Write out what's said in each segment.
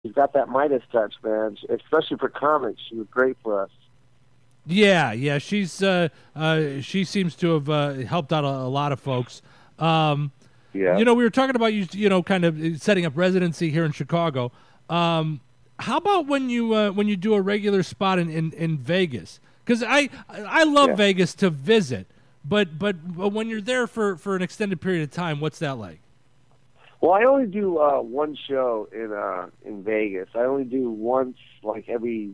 She's got that Midas touch, man. Especially for comics, she was great for us. Yeah. She seems to have helped out a lot of folks. Yeah. We were talking about you kind of setting up residency here in Chicago. How about when you do a regular spot in Vegas? Because I love Vegas to visit, but when you're there for an extended period of time, what's that like? Well, I only do one show in Vegas. I only do once, like every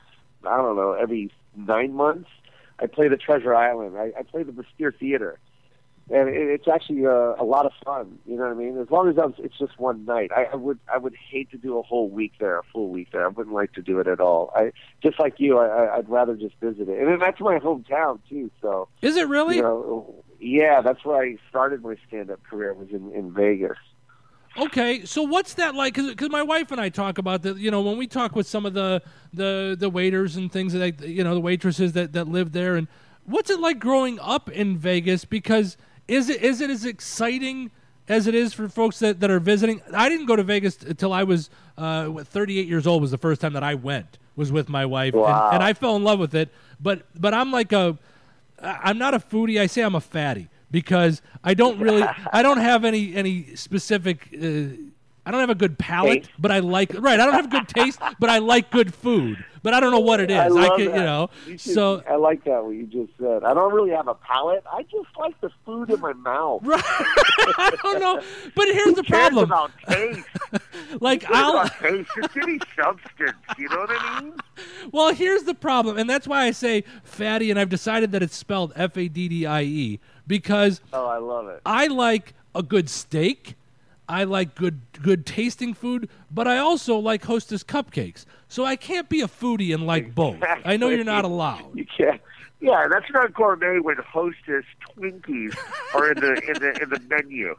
9 months. I play the Treasure Island. I play the Vestiaire Theater, and it's actually a lot of fun. You know what I mean? As long as it's just one night. I would hate to do a full week there. I wouldn't like to do it at all. Just like you, I'd rather just visit it, and then that's my hometown too. So is it really? Yeah, that's where I started my stand-up career, was in Vegas. Okay, so what's that like? Because my wife and I talk about that. When we talk with some of the waiters and things that the waitresses that live there, and what's it like growing up in Vegas? Because is it as exciting as it is for folks that are visiting? I didn't go to Vegas until I was 38 years old. Was the first time that I went, was with my wife, wow. and I fell in love with it. But I'm I'm not a foodie. I say I'm a fatty. Because I don't have any specific, I don't have a good palate, taste. But I don't have good taste, but I like good food. But I don't know what it is. I love that. So I like that, what you just said. I don't really have a palate. I just like the food in my mouth. Right. I don't know. But here's the problem. About taste. Taste. Just give me substance. You know what I mean? Well, here's the problem, and that's why I say fatty, and I've decided that it's spelled Faddie, because I love it. I like a good steak. I like good tasting food, but I also like Hostess cupcakes. So I can't be a foodie and like both. I know you're not allowed. You can't. Yeah, that's not gourmet when Hostess Twinkies are in the menu.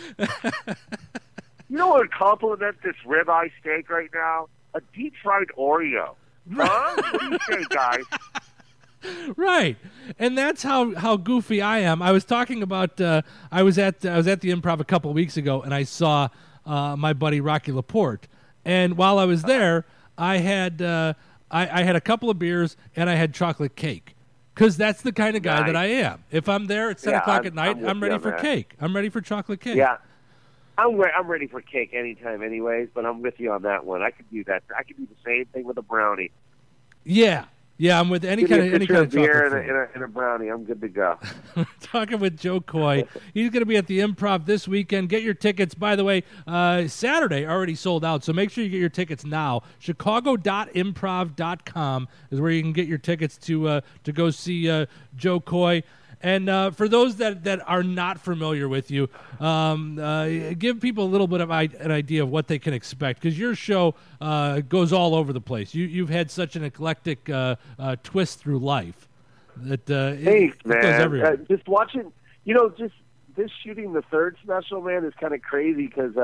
You know what would compliment this ribeye steak right now? A deep fried Oreo. Huh? What do you say, guys? Right, and that's how goofy I am. I was talking about I was at the Improv a couple of weeks ago, and I saw my buddy Rocky Laporte. And while I was there, I had I had a couple of beers and I had chocolate cake, because that's the kind of guy that I am. If I'm there at 10 o'clock at night, I'm ready for cake. I'm ready for chocolate cake. Yeah, I'm ready for cake anytime, anyways. But I'm with you on that one. I could do that. I could do the same thing with a brownie. Yeah, I'm with any kind of beer and a brownie. I'm good to go. Talking with Joe Coy. He's going to be at the Improv this weekend. Get your tickets. By the way, Saturday already sold out, so make sure you get your tickets now. Chicago.improv.com is where you can get your tickets to go see Joe Coy. And for those that are not familiar with you, give people a little bit of an idea of what they can expect, because your show goes all over the place. You've had such an eclectic twist through life that thanks, it goes everywhere. Just watching, just this shooting the third special, man, is kind of crazy because,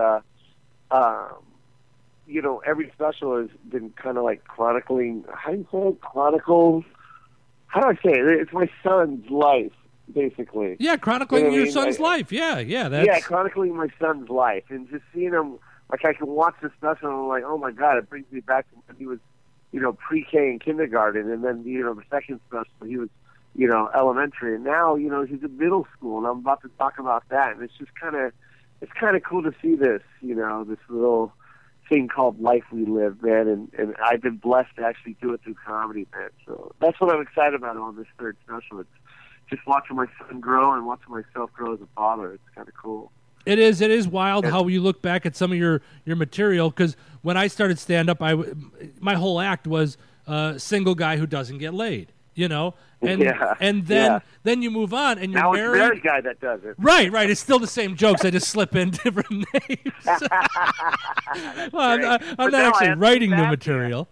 every special has been kind of like chronicling. How do you say it? Chronicles. How do I say it? It's my son's life. Basically, yeah, chronicling your son's life. Yeah, chronicling my son's life, and just seeing him. Like, I can watch the special, and I'm like, oh my god, it brings me back to when he was, pre-K and kindergarten, and then the second special he was, elementary, and now he's in middle school, and I'm about to talk about that, and it's just kind of cool to see this, this little thing called life we live, man, and I've been blessed to actually do it through comedy, man. So that's what I'm excited about on this third special. It's just watching my son grow and watching myself grow as a father. It's kind of cool. It is wild how you look back at some of your material, because when I started stand-up, my whole act was single guy who doesn't get laid, and then you move on and you're married. Now it's a married guy that does it. Right. It's still the same jokes. I just slip in different names. Well, I'm not actually writing new material.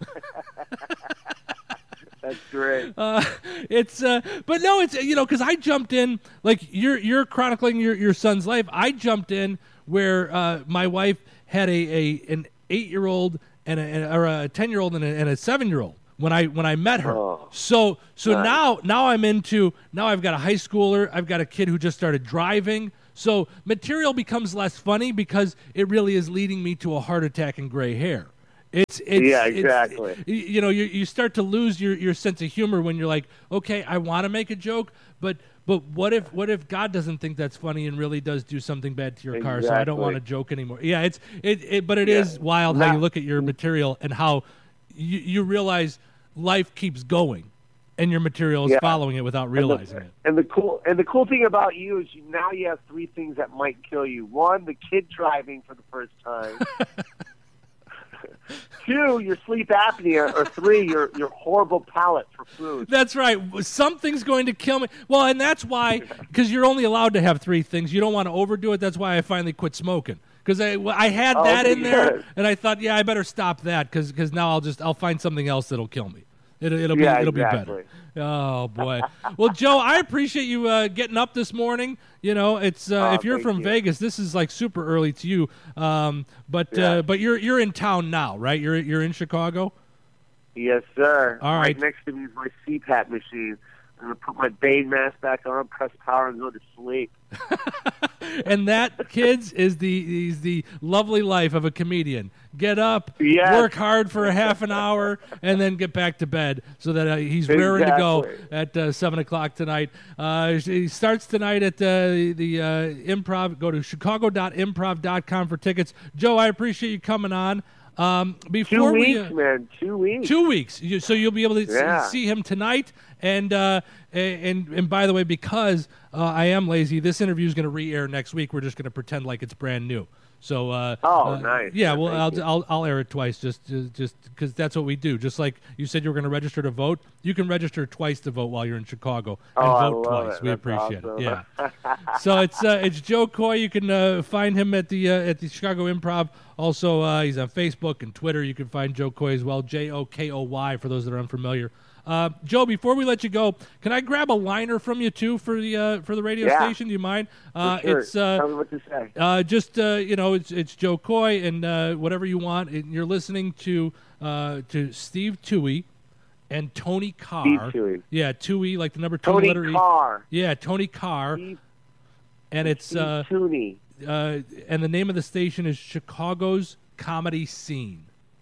That's great. But no, it's because I jumped in, like you're chronicling your son's life. I jumped in where my wife had an 8-year-old and a 10-year-old and a 7-year-old when I met her. Oh, so nice. now I'm into, now I've got a high schooler. I've got a kid who just started driving. So material becomes less funny because it really is leading me to a heart attack and gray hair. Yeah, exactly. You start to lose your sense of humor when you're like, okay, I want to make a joke, but what if God doesn't think that's funny and really does do something bad to your car? So I don't want to joke anymore. Yeah, but it is wild how you look at your material and how you realize life keeps going, and your material is following it without realizing it. And the cool thing about you is now you have 3 things that might kill you. 1, the kid driving for the first time. 2, your sleep apnea, or 3, your horrible palate for food. That's right. Something's going to kill me. Well, and that's why, because you're only allowed to have 3 things. You don't want to overdo it. That's why I finally quit smoking. Because I had that in there, and I thought, I better stop that because now I'll find something else that'll kill me. It'll be better. Oh boy. Well, Joe, I appreciate you getting up this morning. It's if you're from Vegas, this is like super early to you. But you're in town now, right? You're in Chicago. Yes, sir. All right. Next to me is my CPAP machine. I'm gonna put my Bane mask back on, press power, and go to sleep. And that, kids, is the lovely life of a comedian. Get up, work hard for a half an hour, and then get back to bed so that he's raring to go at 7 o'clock tonight. He starts tonight at the Improv. Go to chicago.improv.com for tickets. Joe, I appreciate you coming on. Before 2 weeks, man. 2 weeks. 2 weeks. So you'll be able to see him tonight. And by the way, because I am lazy, this interview is going to re-air next week. We're just going to pretend like it's brand new. So nice. Yeah, well, I'll air it twice just because that's what we do. Just like you said, you were going to register to vote. You can register twice to vote while you're in Chicago and vote twice. We appreciate it. Yeah. So it's Joe Coy. You can find him at the Chicago Improv. Also, he's on Facebook and Twitter. You can find Joe Coy as well. JOKOY for those that are unfamiliar. Joe, before we let you go, can I grab a liner from you too for the radio station? Do you mind? Sure. It's tell me what to say. It's Joe Coy and whatever you want. And you're listening to Steve Toohey and Tony Carr. Steve Toohey. Yeah, Toohey, like the number 2 Tony letter Carr. Yeah, Tony Carr. And it's Steve Tooney. And the name of the station is Chicago's Comedy Scene.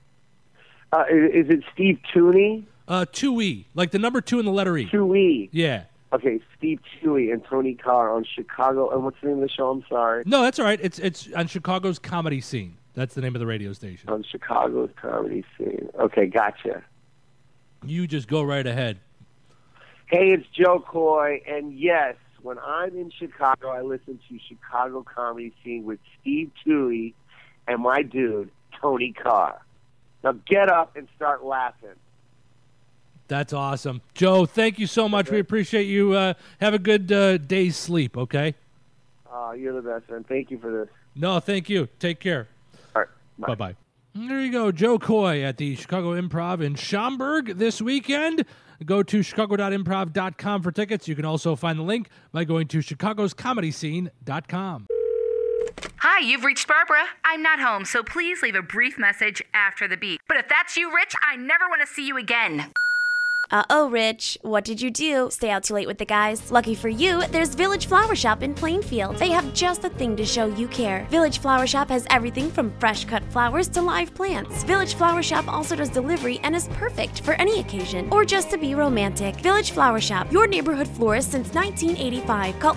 Is it Steve Tooney? 2E, like the number 2 in the letter E. 2E. Yeah. Okay, Steve Toohey and Tony Carr on Chicago. And what's the name of the show? I'm sorry. No, that's all right. It's on Chicago's Comedy Scene. That's the name of the radio station. On Chicago's Comedy Scene. Okay, gotcha. You just go right ahead. Hey, it's Joe Coy, and yes, when I'm in Chicago, I listen to Chicago Comedy Scene with Steve Toohey and my dude, Tony Carr. Now get up and start laughing. That's awesome. Joe, thank you so much. We appreciate you. Have a good day's sleep, okay? You're the best, man. Thank you for this. No, thank you. Take care. All right. Bye. Bye-bye. There you go. Joe Coy at the Chicago Improv in Schaumburg this weekend. Go to chicago.improv.com for tickets. You can also find the link by going to chicagoscomedyscene.com. Hi, you've reached Barbara. I'm not home, so please leave a brief message after the beep. But if that's you, Rich, I never want to see you again. Uh-oh, Rich. What did you do? Stay out too late with the guys? Lucky for you, there's Village Flower Shop in Plainfield. They have just the thing to show you care. Village Flower Shop has everything from fresh-cut flowers to live plants. Village Flower Shop also does delivery and is perfect for any occasion or just to be romantic. Village Flower Shop, your neighborhood florist since 1985. Call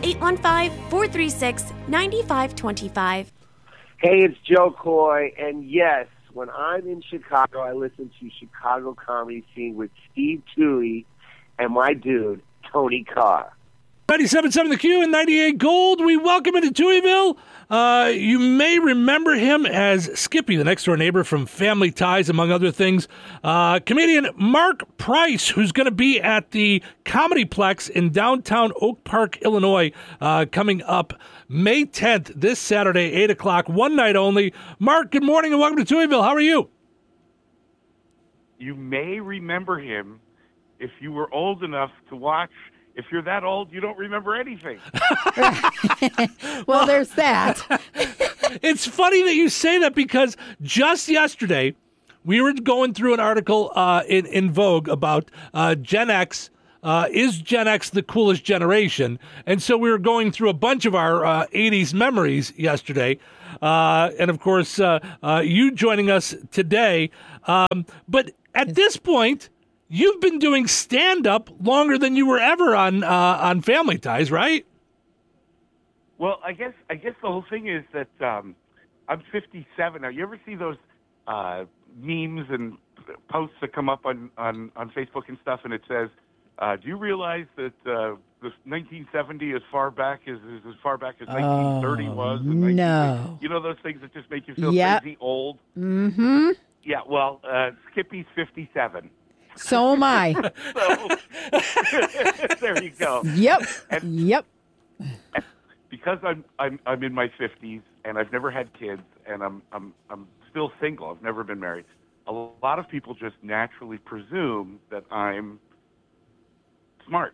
815-436-9525. Hey, it's Joe Coy, and yes, when I'm in Chicago, I listen to Chicago Comedy Scene with Steve Toohey and my dude, Tony Carr. 97.7 The Q and 98 Gold. We welcome into Tooheyville. You may remember him as Skippy, the next-door neighbor from Family Ties, among other things. Comedian Mark Price, who's going to be at the Comedyplex in downtown Oak Park, Illinois, coming up May 10th, this Saturday, 8 o'clock, one night only. Mark, good morning and welcome to Tooheyville. How are you? You may remember him if you were old enough to watch. If you're that old, you don't remember anything. Well, there's that. It's funny that you say that because just yesterday we were going through an article in Vogue about Gen X is Gen X the coolest generation? And so we were going through a bunch of our 80s memories yesterday. And, of course, you joining us today. But at this point, you've been doing stand-up longer than you were ever on Family Ties, right? Well, I guess the whole thing is that I'm 57 now. You ever see those memes and posts that come up on Facebook and stuff, and it says, "Do you realize that this 1970 as far back as 1930 was?" And no. You know those things that just make you feel Yep. crazy old. Mm-hmm. Yeah. Well, Skippy's 57. So am I. So there you go. Yep. And- Yep. Because I'm in my 50s and I've never had kids and I'm still single. I've never been married. A lot of people just naturally presume that I'm smart.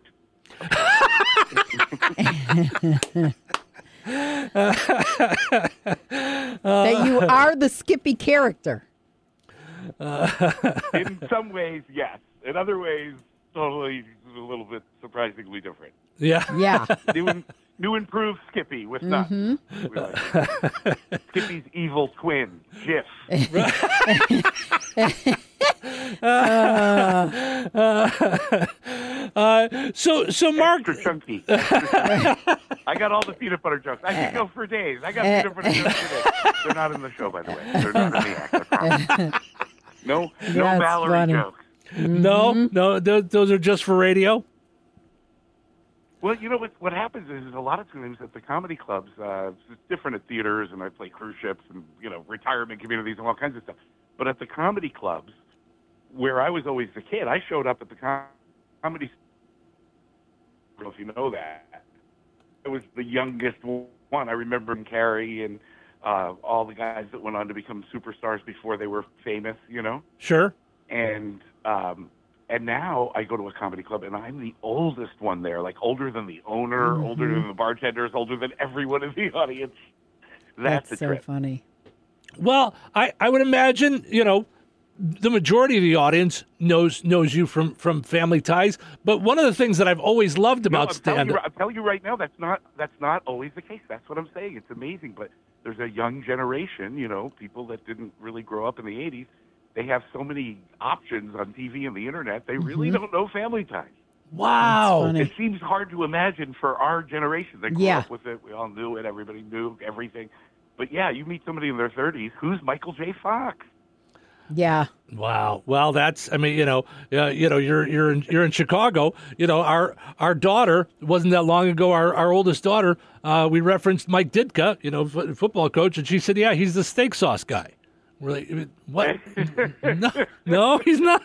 That you are the Skippy character. In some ways, yes. In other ways, totally a little bit surprisingly different. Yeah. Yeah. New improved Skippy with nuts. Skippy's evil twin, Jif. So Mark, Extra chunky. I got all the peanut butter jokes. I can go for days. I got peanut butter jokes for days. They're not in the show, by the way. They're not in the act, I promise. No That's Valerie funny. jokes. no, those are just for radio. Well, you know what happens is a lot of times at the comedy clubs, it's different at theaters, and I play cruise ships and retirement communities and all kinds of stuff. But at the comedy clubs, where I was always the kid, I showed up at the comedy. I don't know if you know that. I was the youngest one. I remember Carrie and all the guys that went on to become superstars before they were famous. Sure. And now I go to a comedy club, and I'm the oldest one there, like older than the owner, older than the bartenders, older than everyone in the audience. That's a so trip. funny. Well, I would imagine, the majority of the audience knows you from Family Ties. But one of the things that I've always loved about stand-up. I'm telling you right now, that's not always the case. That's what I'm saying. It's amazing, but there's a young generation, people that didn't really grow up in the 80s. They have so many options on TV and the internet. They really don't know Family Ties. Wow. That's funny. It seems hard to imagine for our generation. They grew Yeah. up with it. We all knew it. Everybody knew everything. But yeah, you meet somebody in their 30s. Who's Michael J. Fox? Yeah. Wow. Well, that's. I mean, you're in Chicago. Our daughter wasn't that long ago. Our oldest daughter. We referenced Mike Ditka, football coach, and she said, "Yeah, he's the steak sauce guy." Really? What? No, he's not.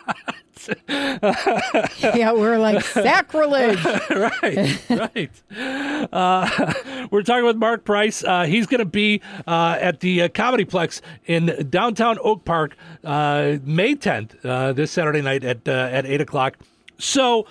Yeah, we're like sacrilege. Right. We're talking with Mark Price. He's going to be at the Comedyplex in downtown Oak Park May 10th, this Saturday night at 8 o'clock. So,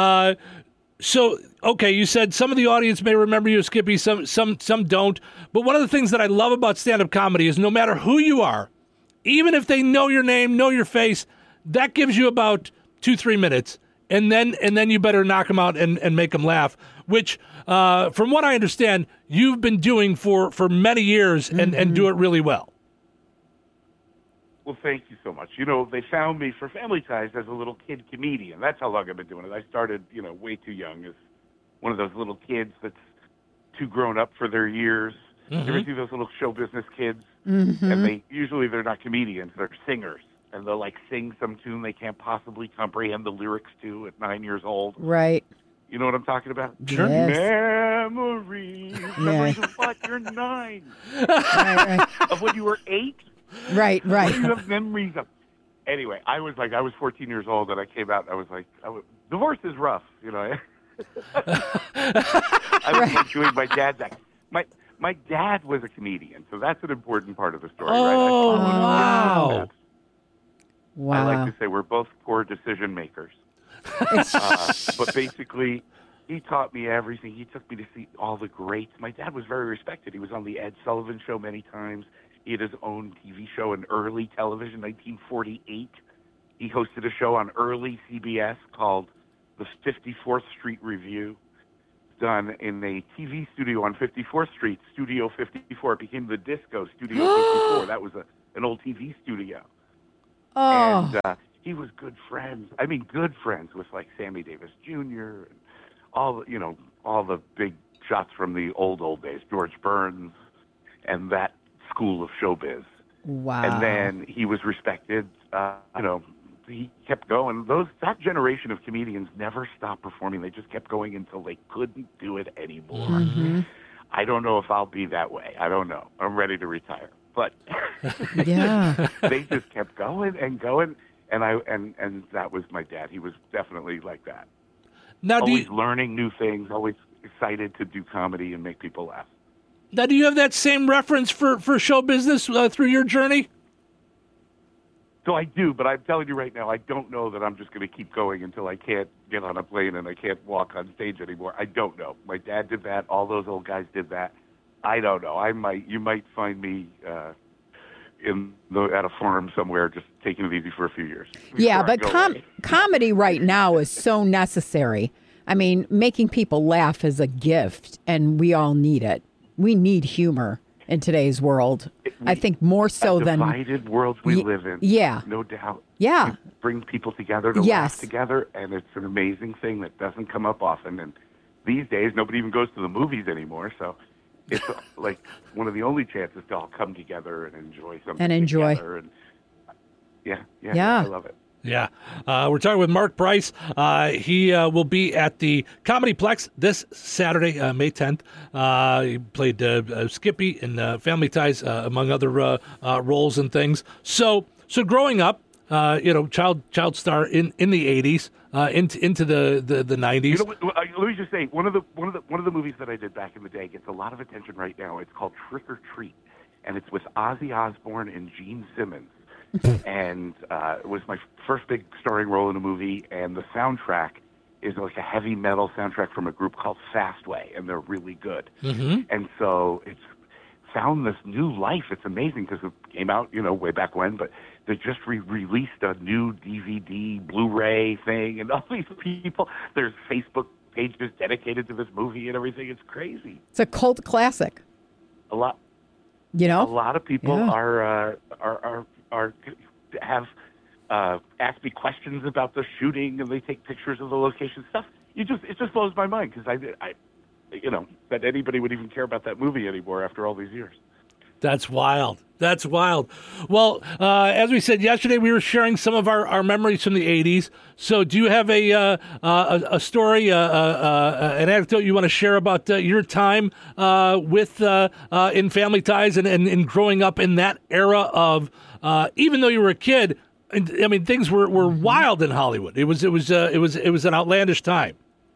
okay, you said some of the audience may remember you, Skippy, some don't. But one of the things that I love about stand-up comedy is no matter who you are, even if they know your name, know your face, that gives you about 2-3 minutes, and then you better knock them out and make them laugh. Which, from what I understand, you've been doing for many years and do it really well. Well, thank you so much. They found me for Family Ties as a little kid comedian. That's how long I've been doing it. I started, way too young as one of those little kids that's too grown up for their years. You ever see those little show business kids? And they're not comedians, they're singers. And they'll sing some tune they can't possibly comprehend the lyrics to at 9 years old. Right. You know what I'm talking about? Sure. Yes. Memories. Memories of what? You're 9. Right. Of when you were 8? Right. What do you have memories of? Anyway, I was 14 years old, and I came out, and I was divorce is rough, I was doing my dad's act. My dad was a comedian, so that's an important part of the story, right? Oh, wow. Wow. I like to say we're both poor decision makers. But basically, he taught me everything. He took me to see all the greats. My dad was very respected. He was on the Ed Sullivan Show many times. He had his own TV show in early television, 1948. He hosted a show on early CBS called the 54th Street Review, done in a TV studio on 54th Street, Studio 54. It became the Disco Studio 54. That was an old TV studio. Oh. And he was good friends. I mean, good friends with like Sammy Davis Jr. and all the big shots from the old days, George Burns, and that school of showbiz. Wow. And then he was respected. He kept going. That generation of comedians never stopped performing. They just kept going until they couldn't do it anymore. Mm-hmm. I don't know if I'll be that way. I don't know. I'm ready to retire. But Yeah. they just kept going and going. And that was my dad. He was definitely like that. Now, Always learning new things, always excited to do comedy and make people laugh. Now, do you have that same reference for show business through your journey? So I do, but I'm telling you right now, I don't know that I'm just going to keep going until I can't get on a plane and I can't walk on stage anymore. I don't know. My dad did that. All those old guys did that. I don't know. You might find me at a farm somewhere, just taking it easy for a few years. Yeah, but comedy right now is so necessary. I mean, making people laugh is a gift, and we all need it. We need humor in today's world. I think more so than divided world we live in. Yeah, no doubt. Yeah, it brings people together to laugh together, and it's an amazing thing that doesn't come up often. And these days, nobody even goes to the movies anymore, so it's like one of the only chances to all come together and enjoy something together. And yeah, I love it. Yeah. We're talking with Mark Price. He will be at the Comedyplex this Saturday, May 10th. He played Skippy in Family Ties, among other roles and things. So growing up, child star in the 80s, into the 90s. You know what, let me just say, one of the movies that I did back in the day gets a lot of attention right now. It's called Trick or Treat, and it's with Ozzy Osbourne and Gene Simmons. And it was my first big starring role in a movie, and the soundtrack is like a heavy metal soundtrack from a group called Fastway, and they're really good. Mm-hmm. And so it's found this new life. It's amazing because it came out, way back when, but they just released a new DVD, Blu-ray thing, and all these people, there's Facebook pages dedicated to this movie and everything. It's crazy. It's a cult classic. A lot. A lot of people have asked me questions about the shooting, and they take pictures of the location stuff. It just blows my mind because I that anybody would even care about that movie anymore after all these years. That's wild. That's wild. Well, as we said yesterday, we were sharing some of our memories from the 80s. So do you have a story, an anecdote you want to share about your time in Family Ties and growing up in that era of, even though you were a kid, I mean, things were wild in Hollywood. It was an outlandish time.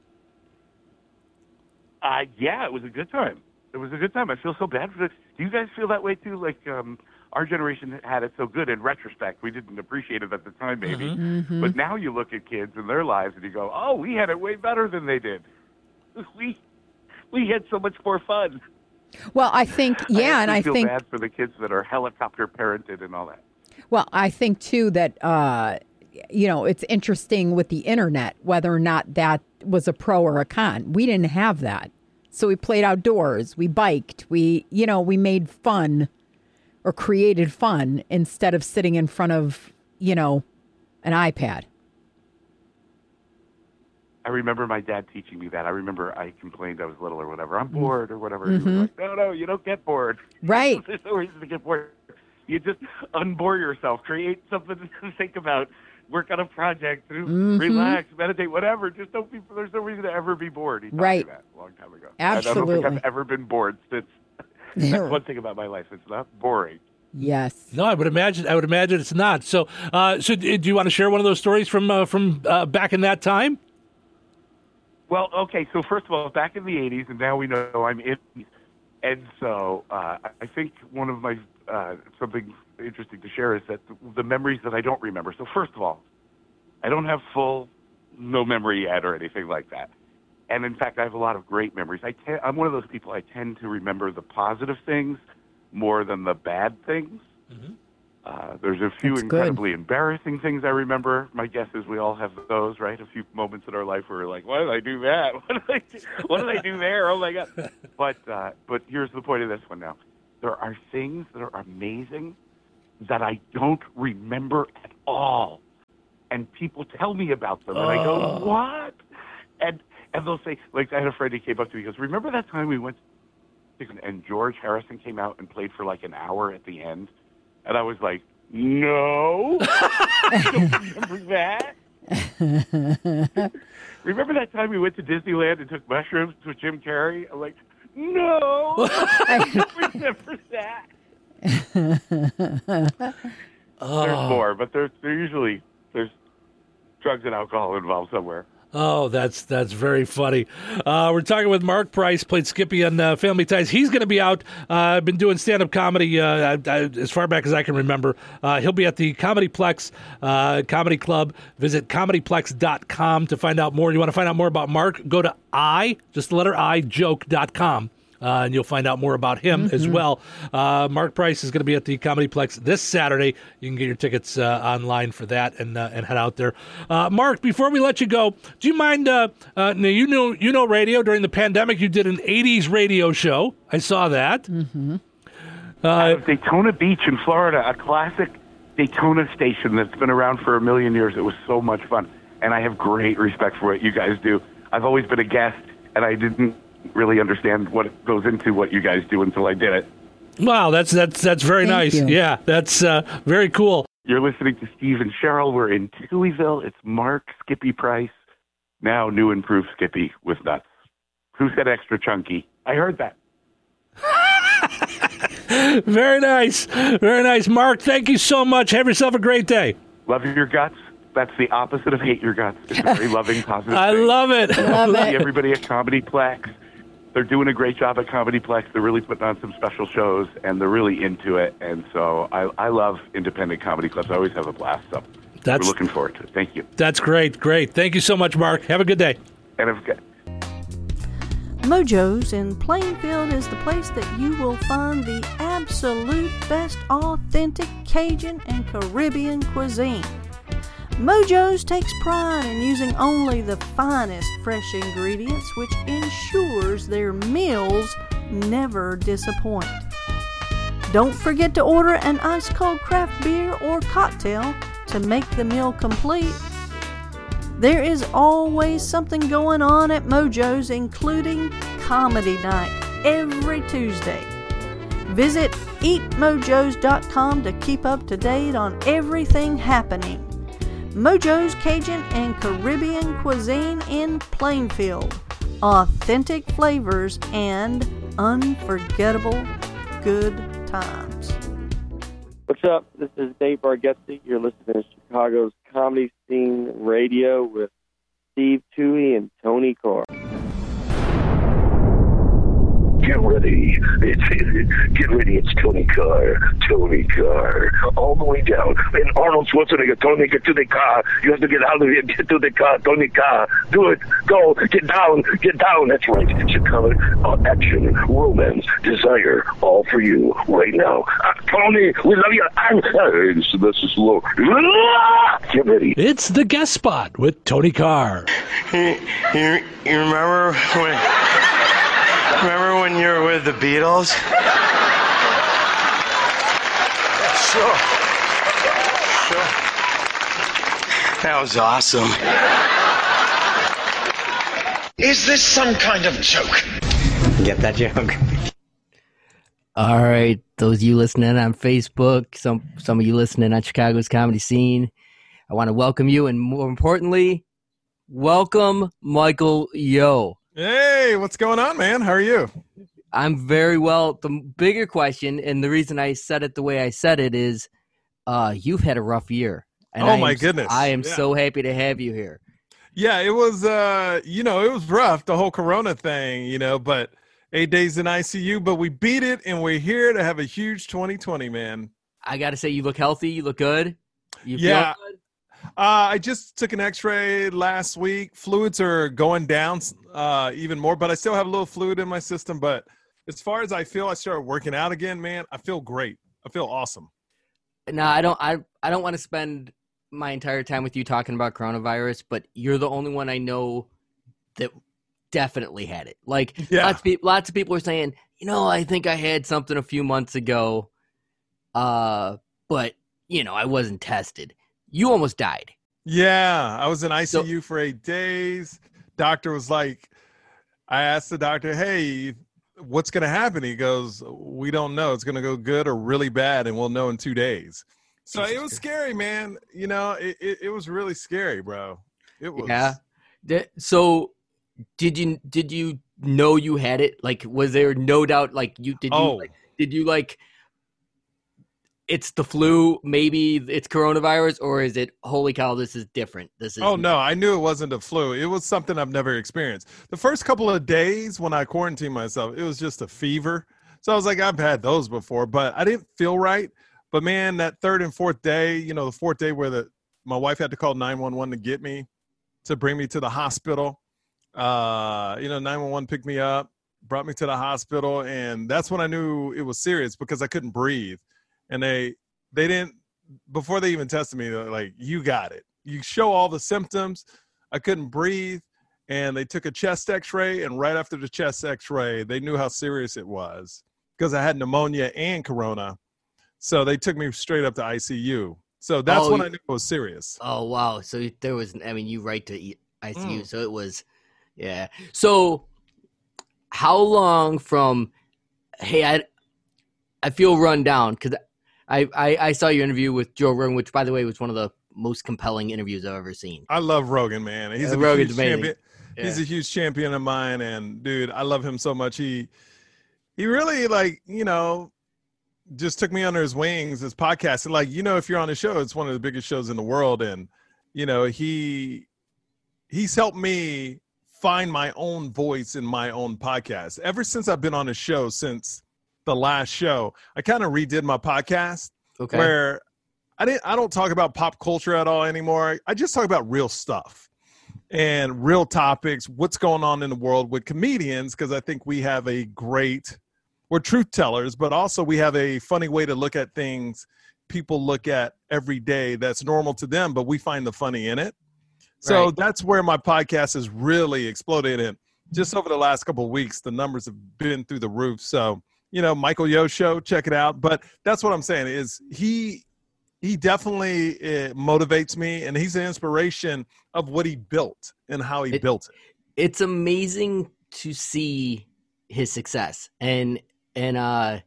Yeah, it was a good time. It was a good time. I feel so bad for this. Do you guys feel that way too? Like our generation had it so good in retrospect. We didn't appreciate it at the time, maybe. Mm-hmm. But now you look at kids and their lives, and you go, "Oh, we had it way better than they did. We had so much more fun." Well, I think, I feel bad for the kids that are helicopter parented and all that. Well, I think too that it's interesting with the internet whether or not that was a pro or a con. We didn't have that. So we played outdoors, we biked, we made fun or created fun instead of sitting in front of, an iPad. I remember my dad teaching me that. I remember I complained I was little or whatever. I'm bored or whatever. He was like, no, you don't get bored. Right. There's no reason to get bored. You just unbore yourself, create something to think about, work on a project, relax, meditate, whatever. Just there's no reason to ever be bored. He taught me that a long time ago. Absolutely. I don't think I've ever been bored since. That's one thing about my life. It's not boring. Yes. No, I would imagine it's not. So, do you want to share one of those stories from back in that time? Well, okay. So first of all, back in the 80s, and now we know I'm in. And so I think one of my something interesting to share is that the memories that I don't remember. So first of all, I don't have no memory yet or anything like that. And in fact, I have a lot of great memories. I'm one of those people, I tend to remember the positive things more than the bad things. Mm-hmm. There's a few That's incredibly embarrassing things I remember. My guess is we all have those, right? A few moments in our life where we're like, why did I do that? What did I do there? Oh, my God. But here's the point of this one now. There are things that are amazing that I don't remember at all. And people tell me about them, and I go, what? And they'll say, like, I had a friend who came up to me, he goes, remember that time we went to, and George Harrison came out and played for like an hour at the end? And I was like, no, I don't remember that. Remember that time we went to Disneyland and took mushrooms with Jim Carrey? I'm like, no, I don't remember that. There's more, but there's drugs and alcohol involved somewhere. Oh, that's very funny. We're talking with Mark Price, played Skippy on Family Ties. He's going to be out. I've been doing stand-up comedy as far back as I can remember. He'll be at the Comedyplex Comedy Club. Visit comedyplex.com to find out more. You want to find out more about Mark? Go to just the letter I, joke.com. And you'll find out more about him as well. Mark Price is going to be at the Comedyplex this Saturday. You can get your tickets online for that and head out there. Mark, before we let you go, do you mind? Now you know radio. During the pandemic, you did an '80s radio show. I saw that. Out of Daytona Beach in Florida, a classic Daytona station that's been around for a million years. It was so much fun, and I have great respect for what you guys do. I've always been a guest, and I didn't really understand what goes into what you guys do until I did it. Wow, that's very nice. You. Yeah, that's very cool. You're listening to Steve and Cheryl. We're in Tuieville. It's Mark Skippy Price, now new improved Skippy with nuts. Who said extra chunky? I heard that. Very nice. Very nice. Mark, thank you so much. Have yourself a great day. Love your guts. That's the opposite of hate your guts. It's a very loving, positive I thing. love it. Love it. Everybody at Comedyplex. They're doing a great job at Comedyplex. They're really putting on some special shows, and they're really into it. And so I love independent comedy clubs. I always have a blast. So we're looking forward to it. Thank you. That's great. Great. Thank you so much, Mark. Have a good day. And have a good. Mojo's in Plainfield is the place that you will find the absolute best authentic Cajun and Caribbean cuisine. Mojo's takes pride in using only the finest fresh ingredients, which ensures their meals never disappoint. Don't forget to order an ice-cold craft beer or cocktail to make the meal complete. There is always something going on at Mojo's, including Comedy Night every Tuesday. Visit eatmojos.com to keep up to date on everything happening. Mojo's Cajun and Caribbean cuisine in Plainfield. Authentic flavors and unforgettable good times. What's up? This is Dave Bargatze. You're listening to Chicago's Comedy Scene Radio with Steve Toohey and Tony Carr. Get ready. Get ready. It's Tony Carr. Tony Carr. All the way down. And Arnold Schwarzenegger, Tony, get to the car. You have to get out of here. Get to the car. Tony Carr. Do it. Go. Get down. Get down. That's right. Chicago action, romance, desire. All for you right now. Tony, we love you. This is low. Get ready. It's the guest spot with Tony Carr. You remember when... Remember when you were with the Beatles? Sure. That was awesome. Is this some kind of joke? Get that joke? All right, those of you listening on Facebook, some of you listening on Chicago's Comedy Scene, I want to welcome you, and more importantly, welcome Michael Yo. Hey, what's going on, man? How are you? I'm very well. The bigger question, and the reason I said it the way I said it is, you've had a rough year. And my goodness. I am so happy to have you here. Yeah, it was, it was rough, the whole Corona thing, but 8 days in ICU, but we beat it, and we're here to have a huge 2020, man. I got to say, you look healthy. You look good. You feel good? I just took an x-ray last week. Fluids are going down even more, but I still have a little fluid in my system. But as far as I feel, I started working out again, man. I feel great. I feel awesome. No, I don't want to spend my entire time with you talking about coronavirus, but you're the only one I know that definitely had it. Like lots of people are saying, I think I had something a few months ago, but I wasn't tested. You almost died. Yeah, I was in ICU for 8 days. Doctor was like, I asked the doctor, hey, what's going to happen? He goes, we don't know. It's going to go good or really bad, and we'll know in 2 days. So it was scary, man. It was really scary, bro. It was. Yeah. So did you know you had it? Like, was there no doubt? Like, it's the flu, maybe it's coronavirus, or is it, holy cow, this is different? No, I knew it wasn't a flu. It was something I've never experienced. The first couple of days when I quarantined myself, it was just a fever. So I was like, I've had those before, but I didn't feel right. But man, that third and fourth day, the fourth day where my wife had to call 911 to get me, to bring me to the hospital. 911 picked me up, brought me to the hospital, and that's when I knew it was serious because I couldn't breathe. And they didn't, before they even tested me, they're like, you got it. You show all the symptoms. I couldn't breathe. And they took a chest x-ray. And right after the chest x-ray, they knew how serious it was because I had pneumonia and corona. So they took me straight up to ICU. So that's when I knew it was serious. Oh, wow. So there was, you right to ICU. So it was, yeah. So how long from, hey, I feel run down because I saw your interview with Joe Rogan, which, by the way, was one of the most compelling interviews I've ever seen. I love Rogan, man. He's a Rogan's huge amazing. champion. Yeah. He's a huge champion of mine, and dude, I love him so much. He really just took me under his wings. His podcast, and if you're on his show, it's one of the biggest shows in the world, and he's helped me find my own voice in my own podcast. Ever since I've been on his show, since the last show, I kind of redid my podcast where I don't talk about pop culture at all anymore. I just talk about real stuff and real topics, what's going on in the world with comedians, because I think we have we're truth tellers, but also we have a funny way to look at things people look at every day that's normal to them, but we find the funny in it. So that's where my podcast has really exploded. And just over the last couple of weeks, the numbers have been through the roof. So, Michael Yo Show, check it out. But that's what I'm saying is he definitely motivates me, and he's an inspiration of what he built and how he built it. It's amazing to see his success. And I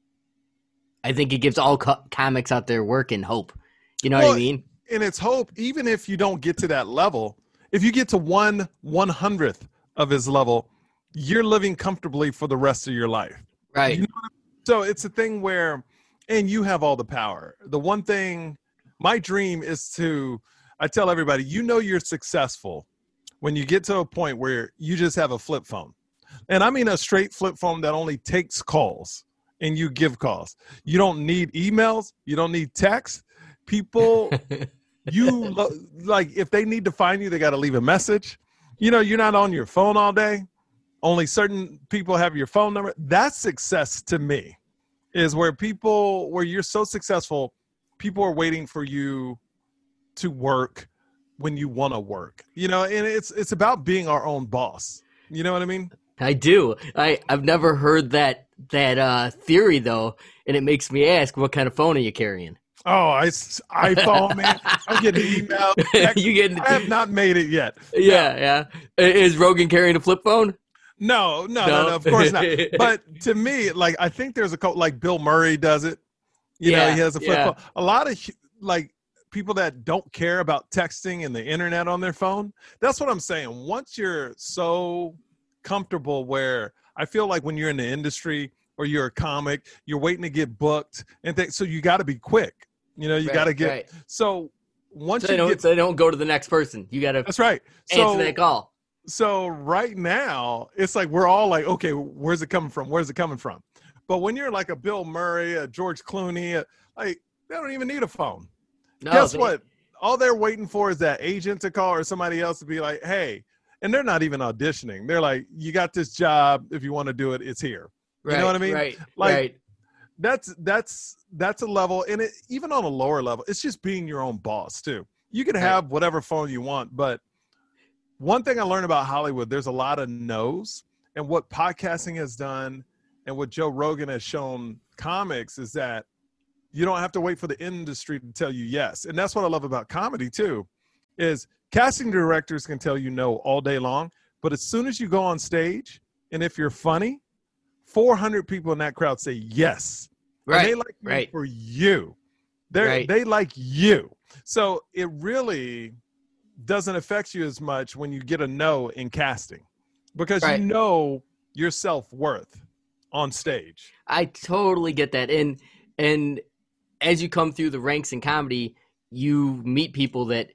think it gives all comics out there work and hope. You know what I mean? And it's hope, even if you don't get to that level. If you get to 1/100th of his level, you're living comfortably for the rest of your life. Right. So it's a thing where, and you have all the power. The one thing, my dream is I tell everybody, you're successful when you get to a point where you just have a flip phone. And I mean a straight flip phone that only takes calls and you give calls. You don't need emails. You don't need text. People, if they need to find you, they got to leave a message. You're not on your phone all day. Only certain people have your phone number. That's success to me, is where you're so successful, people are waiting for you to work when you want to work, and it's about being our own boss. You know what I mean? I do. I've never heard that theory though. And it makes me ask, what kind of phone are you carrying? Oh, iPhone, man. I'm getting email. I have not made it yet. Yeah. Is Rogan carrying a flip phone? No, of course not. But to me, I think there's a couple, Bill Murray does it. He has a flip phone. A lot of people that don't care about texting and the internet on their phone. That's what I'm saying. Once you're so comfortable where I feel like when you're in the industry or you're a comic, you're waiting to get booked and so you got to be quick. You got to get so once they don't go to the next person. You got to That's right. Answer that call. So right now, it's we're all okay, where's it coming from? Where's it coming from? But when you're like a Bill Murray, a George Clooney, they don't even need a phone. No, Guess what? All they're waiting for is that agent to call or somebody else to be like, hey, and they're not even auditioning. They're like, you got this job. If you want to do it, it's here. You know what I mean? Right. that's a level, and even on a lower level, it's just being your own boss too. You can have whatever phone you want, but one thing I learned about Hollywood, there's a lot of no's, and what podcasting has done and what Joe Rogan has shown comics is that you don't have to wait for the industry to tell you yes. And that's what I love about comedy too, is casting directors can tell you no all day long, but as soon as you go on stage, and if you're funny, 400 people in that crowd say yes. Right. And they like you for you. They like you. So it really doesn't affect you as much when you get a no in casting, because you know your self-worth on stage. I totally get that. And as you come through the ranks in comedy, you meet people that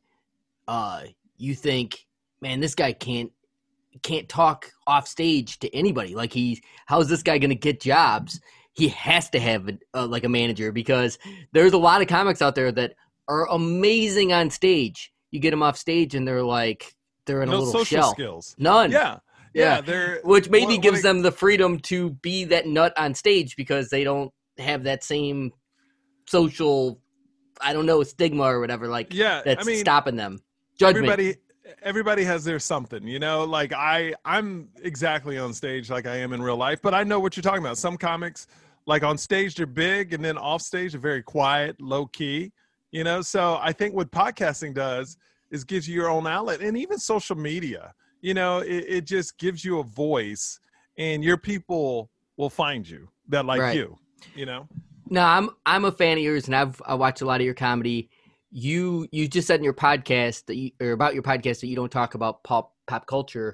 you think, man, this guy can't talk off stage to anybody. Like, how's this guy going to get jobs? He has to have like a manager, because there's a lot of comics out there that are amazing on stage. You get them off stage and they're in a little social shell. Skills. None. Yeah. Which maybe gives them the freedom to be that nut on stage, because they don't have that same social, I don't know, stigma or whatever. Like, that's stopping them. Judgment. Everybody has their something, like I'm exactly on stage like I am in real life, but I know what you're talking about. Some comics, like on stage, they're big, and then off stage, they're very quiet, low key, so I think what podcasting does is gives you your own outlet, and even social media, it just gives you a voice, and your people will find you that like you. No, I'm a fan of yours, and I watch a lot of your comedy. You just said in your podcast about your podcast that you don't talk about pop culture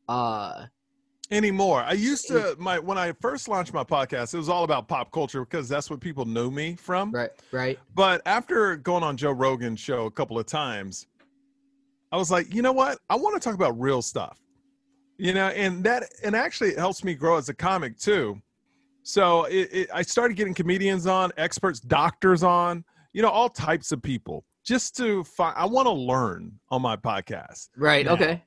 anymore. I used to when I first launched my podcast, it was all about pop culture because that's what people knew me from. Right. But after going on Joe Rogan's show a couple of times, I was like, you know what? I want to talk about real stuff. And actually it helps me grow as a comic too. So I started getting comedians on, experts, doctors on, all types of people, just to find. I want to learn on my podcast. Right. Now. Okay.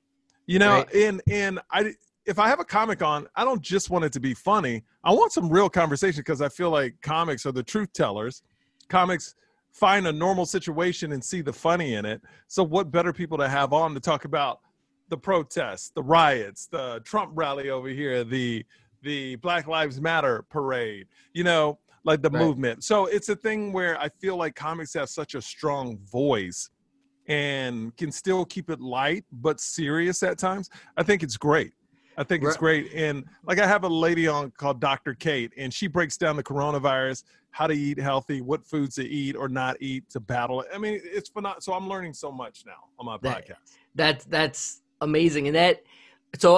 And if I have a comic on, I don't just want it to be funny. I want some real conversation, because I feel like comics are the truth tellers. Comics find a normal situation and see the funny in it. So what better people to have on to talk about the protests, the riots, the Trump rally over here, the Black Lives Matter parade, like the movement. So it's a thing where I feel like comics have such a strong voice and can still keep it light but serious at times. I think it's great. It's great. And like, I have a lady on called Dr. Kate, and she breaks down the coronavirus, how to eat healthy, what foods to eat or not eat to battle it. I mean, it's phenomenal. So I'm learning so much now on my podcast. That's amazing. And so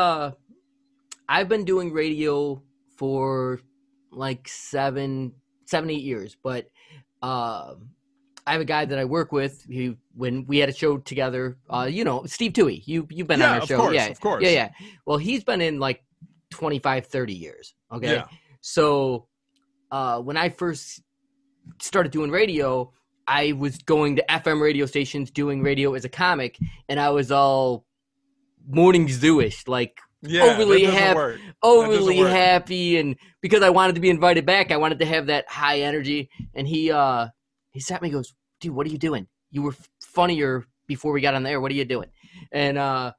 I've been doing radio for like 7, 8 years, but I have a guy that I work with who, when we had a show together, Steve Toohey, you've been on our show. Of course. Yeah. Well, he's been in like 25, 30 years. Okay. Yeah. So when I first started doing radio, I was going to FM radio stations doing radio as a comic, and I was all morning zoo-ish, like overly happy, and because I wanted to be invited back, I wanted to have that high energy. And he sat me and goes, dude, what are you doing? You were funnier before we got on the air. What are you doing? And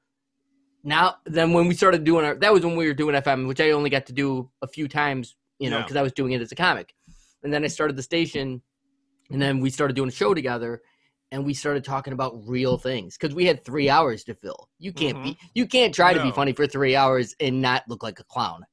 then when we started doing that was when we were doing FM, which I only got to do a few times, because I was doing it as a comic. And then I started the station, and then we started doing a show together, and we started talking about real things, because we had 3 hours to fill. You can't try to be funny for 3 hours and not look like a clown,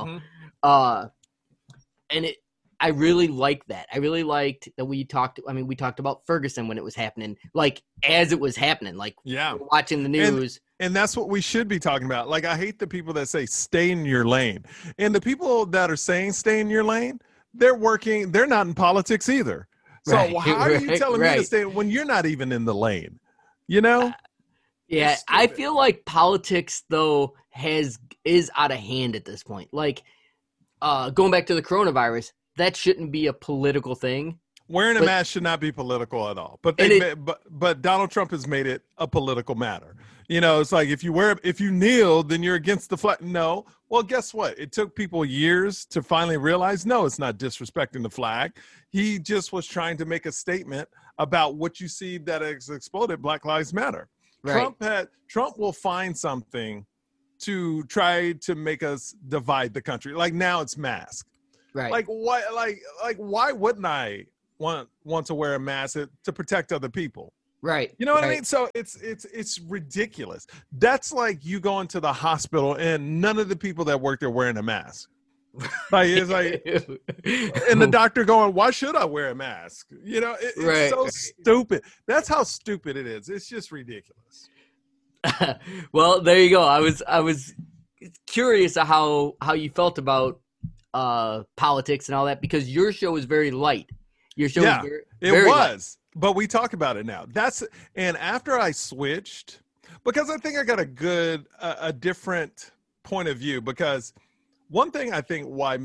and I really liked that. I really liked that we talked about Ferguson when it was happening, like as it was happening, like watching the news. And that's what we should be talking about. Like, I hate the people that say stay in your lane. And the people that are saying stay in your lane, they're not in politics either. So how are you telling me to stay when you're not even in the lane? Yeah, I feel like politics though is out of hand at this point. Like going back to the coronavirus, that shouldn't be a political thing. Wearing a But- mask should not be political at all. But And but Donald Trump has made it a political matter. You know, it's like if you kneel, then you're against the flag. No. Well, guess what? It took people years to finally realize, no, it's not disrespecting the flag. He just was trying to make a statement about what you see that has exploded, Black Lives Matter. Right. Trump will find something to try to make us divide the country. Like now it's mask. Right. Like why wouldn't I want to wear a mask to protect other people? Right. You know what I right. mean? So it's ridiculous. That's like you going to the hospital and none of the people that work there wearing a mask. Like it's like, and the doctor going, "Why should I wear a mask?" You know, it's Right. so stupid. That's how stupid it is. It's just ridiculous. Well, there you go. I was curious how you felt about politics and all that because your show is very light. Your show Yeah, is very, it very was. But we talk about it now. And after I switched, because I think I got a different point of view. Because one thing I think why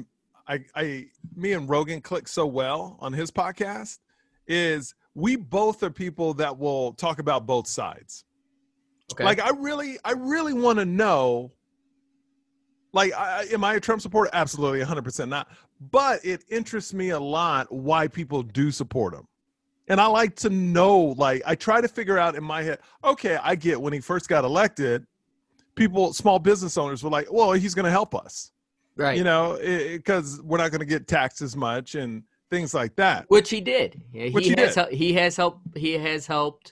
me and Rogan click so well on his podcast is we both are people that will talk about both sides. Okay. Like I really want to know. Like, am I a Trump supporter? Absolutely, 100% not. But it interests me a lot why people do support him. And I like to know, like, I try to figure out in my head, okay, I get when he first got elected, small business owners were like, well, he's going to help us. Right. You know, because we're not going to get taxed as much and things like that. Which he did. Yeah, Which he did. He has helped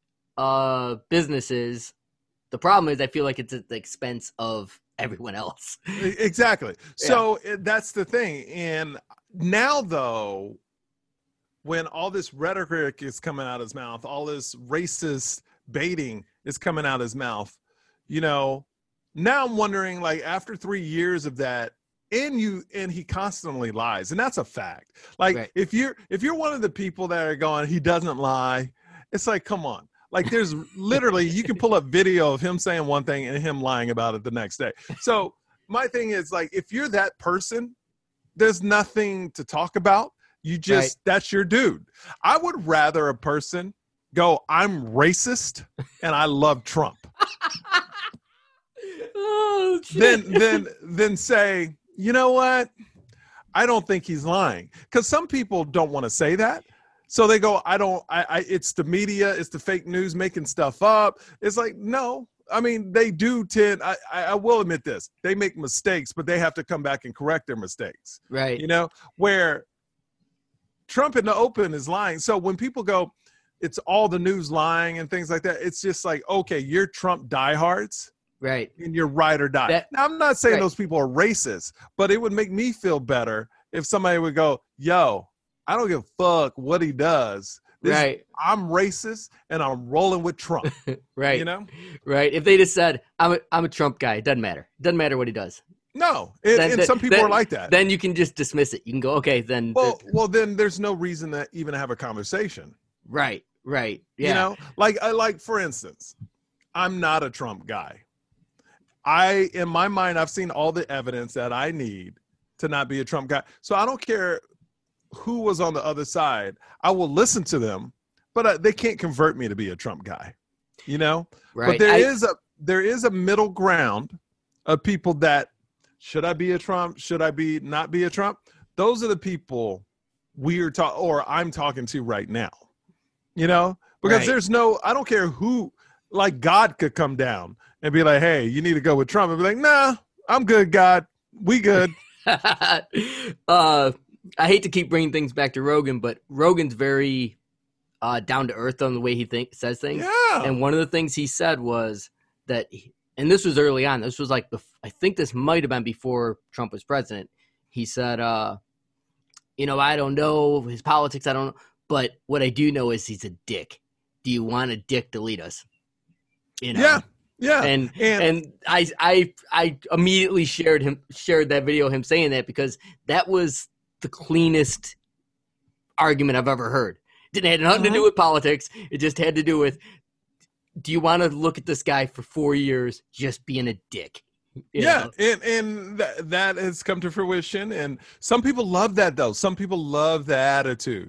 businesses. The problem is I feel like it's at the expense of everyone else. Exactly. So that's the thing. And now, though, when all this rhetoric is coming out of his mouth, all this racist baiting is coming out of his mouth, you know, now I'm wondering, like, after 3 years of that, and he constantly lies, and that's a fact. Like, Right. if you're one of the people that are going, he doesn't lie, it's like, come on. Like, there's literally, you can pull up video of him saying one thing and him lying about it the next day. So my thing is, like, if you're that person, there's nothing to talk about. You just, that's your dude. I would rather a person go, I'm racist and I love Trump. Oh, shit. Then say, you know what? I don't think he's lying. Because some people don't want to say that. So they go, it's the media, it's the fake news making stuff up. It's like, no. I mean, they do I will admit this. They make mistakes, but they have to come back and correct their mistakes. Right. You know, where Trump in the open is lying. So when people go, it's all the news lying and things like that, it's just like, okay, you're Trump diehards. Right. And you're ride or die. Now, I'm not saying those people are racist, but it would make me feel better if somebody would go, yo, I don't give a fuck what he does. I'm racist and I'm rolling with Trump. Right. You know? Right. If they just said, I'm a Trump guy, it doesn't matter. It doesn't matter what he does. No. And some people are like that. Then you can just dismiss it. You can go, okay, then. Well, then there's no reason to even have a conversation. Right. Right. Yeah. You know, like for instance, I'm not a Trump guy. In my mind, I've seen all the evidence that I need to not be a Trump guy. So I don't care who was on the other side. I will listen to them, but they can't convert me to be a Trump guy, you know? Right. But there is a middle ground of people that, should I be a Trump? Should I not be a Trump? Those are the people I'm talking to right now, you know? Because there's I don't care who, like God could come down and be like, hey, you need to go with Trump. And be like, nah, I'm good, God. We good. I hate to keep bringing things back to Rogan, but Rogan's very down to earth on the way he says things. Yeah. And one of the things he said was that, and this was early on. This was like, I think this might have been before Trump was president. He said, you know, I don't know his politics. I don't know. But what I do know is he's a dick. Do you want a dick to lead us? You know? Yeah. Yeah. And I immediately shared that video of him saying that because that was the cleanest argument I've ever heard. Didn't have nothing to do with politics. It just had to do with, do you want to look at this guy for 4 years just being a dick? You know? And that has come to fruition. And some people love that, though. Some people love the attitude.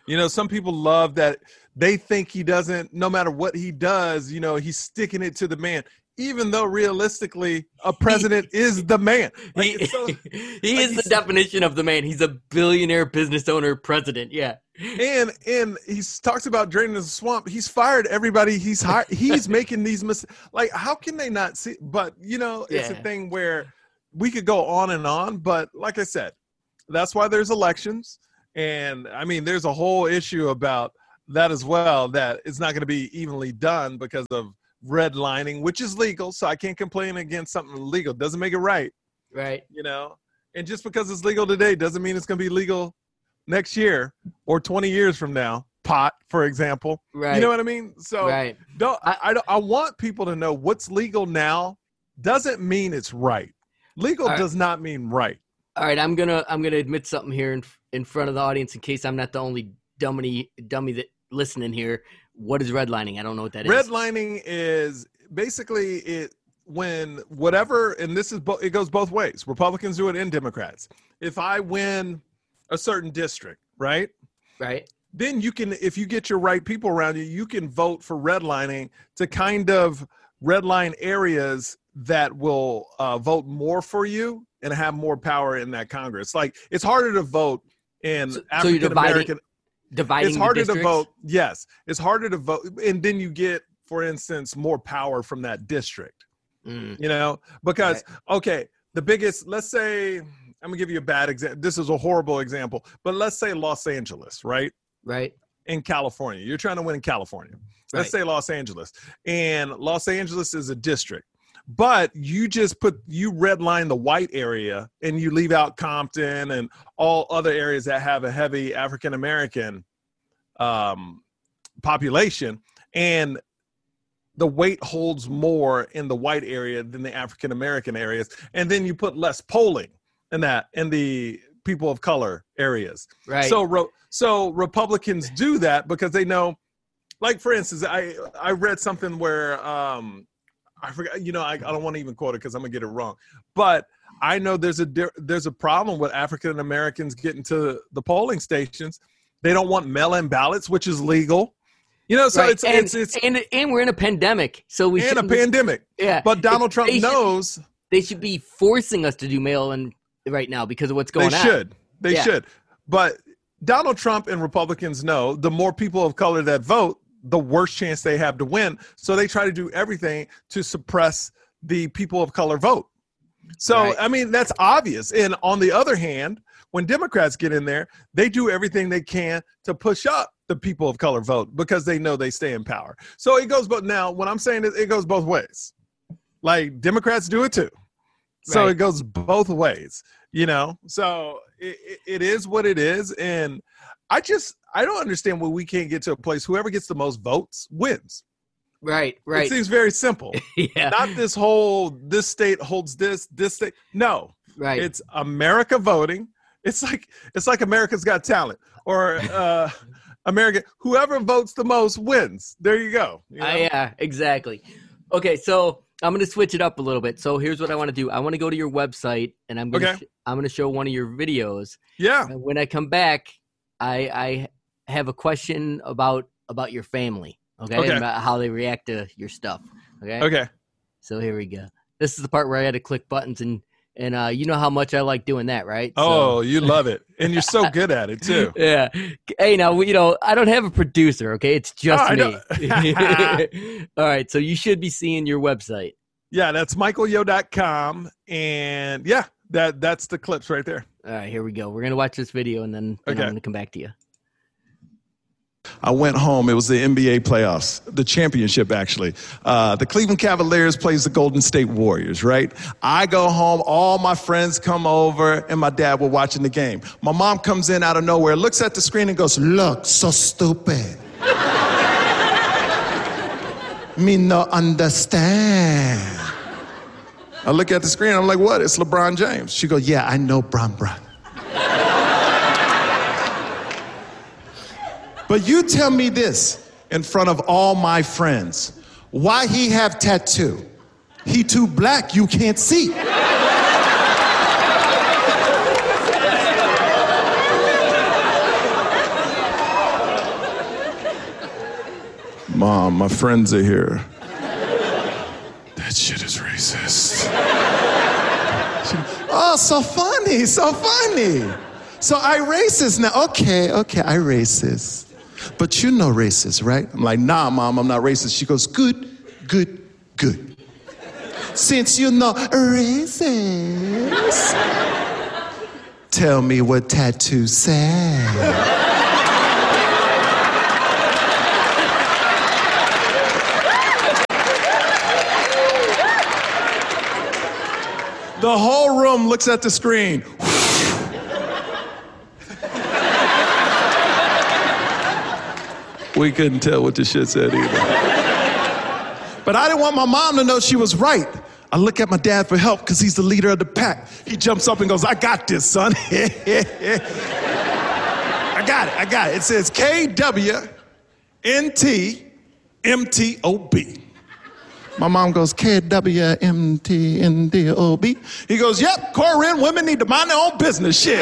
You know, some people love that they think he doesn't, no matter what he does, you know, he's sticking it to the man, even though realistically a president is the man. Like, he is the definition of the man. He's a billionaire business owner president. Yeah. And he talks about draining the swamp. He's fired everybody he's hired. He's making these mistakes. Like, how can they not see? But, you know, it's a thing where we could go on and on. But like I said, that's why there's elections. And, I mean, there's a whole issue about that as well, that it's not going to be evenly done because of redlining, which is legal. So I can't complain against something legal. Doesn't make it right. Right. You know, and just because it's legal today doesn't mean it's going to be legal next year or 20 years from now. Pot, for example. Right. You know what I mean? So right. I want people to know what's legal now doesn't mean it's right. Legal does not mean right. All right, I'm gonna admit something here in front of the audience in case I'm not the only dummy that listening here. What is redlining? I don't know what that is. Redlining is basically when whatever, and this is it goes both ways. Republicans do it and Democrats. If I win a certain district, right? Right. Then you can, if you get your right people around you, you can vote for redlining to kind of redline areas that will vote more for you and have more power in that Congress. Like, it's harder to vote in African American. Dividing it's harder the to vote. Yes, it's harder to vote, and then you get, for instance, more power from that district. You know, because okay, the biggest. Let's say I'm gonna give you a bad example. This is a horrible example, but let's say Los Angeles, right? Right. In California, you're trying to win in California. Let's say Los Angeles, and Los Angeles is a district. But you just redline the white area and you leave out Compton and all other areas that have a heavy African-American population. And the weight holds more in the white area than the African-American areas. And then you put less polling in the people of color areas. Right. So Republicans do that because they know, like, for instance, I read something where, I forgot, you know, I don't want to even quote it because I'm gonna get it wrong. But I know there's a problem with African Americans getting to the polling stations. They don't want mail-in ballots, which is legal. You know, so it's and we're in a pandemic, so we should. In a pandemic, yeah. But Donald Trump knows they should be forcing us to do mail-in right now because of what's going on. They should. But Donald Trump and Republicans know the more people of color that vote, the worst chance they have to win. So they try to do everything to suppress the people of color vote. So, I mean, that's obvious. And on the other hand, when Democrats get in there, they do everything they can to push up the people of color vote because they know they stay in power. So it goes, but now when I'm saying it goes both ways. Like, Democrats do it too. So it goes both ways, you know? So it is what it is. And I don't understand why we can't get to a place whoever gets the most votes wins. Right. It seems very simple. Yeah. Not this state holds this state. No. Right. It's America voting. It's like America's Got Talent or America. Whoever votes the most wins. There you go. You know? Yeah, exactly. Okay, so I'm going to switch it up a little bit. So here's what I want to do. I want to go to your website and I'm going to show one of your videos. Yeah. And when I come back, I have a question about your family, okay? And about how they react to your stuff, okay? Okay. So here we go. This is the part where I had to click buttons, and you know how much I like doing that, right? Oh, you love it, and you're so good at it too. Yeah. Hey, now you know I don't have a producer, okay? It's just me. All right, so you should be seeing your website. Yeah, that's michaelyo.com, and yeah, that's the clips right there. All right, here we go. We're going to watch this video, and then I'm going to come back to you. I went home. It was the NBA playoffs, the championship, actually. The Cleveland Cavaliers plays the Golden State Warriors, right? I go home. All my friends come over, and my dad were watching the game. My mom comes in out of nowhere, looks at the screen, and goes, "Look, so stupid." Me no understand. I look at the screen, I'm like, what? It's LeBron James. She goes, yeah, I know, Bron. But you tell me this in front of all my friends. Why he have tattoo? He too black, you can't see. Mom, my friends are here. That shit is racist. Oh, so funny, so funny. So I racist now. Okay, I racist. But you know racist, right? I'm like, nah, Mom, I'm not racist. She goes, good. Since you know racist, tell me what tattoo said. The whole room looks at the screen. We couldn't tell what the shit said either. But I didn't want my mom to know she was right. I look at my dad for help because he's the leader of the pack. He jumps up and goes, I got this, son. I got it. It says KWNTMTOB. My mom goes, KWMTNDOB. He goes, yep, Corinne, women need to mind their own business, shit.